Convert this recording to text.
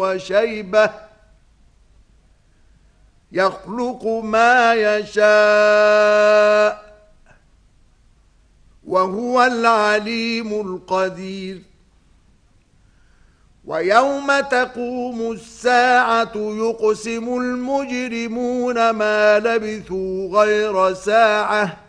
وشيبة يخلق ما يشاء وهو العليم القدير ويوم تقوم الساعة يقسم المجرمون ما لبثوا غير ساعة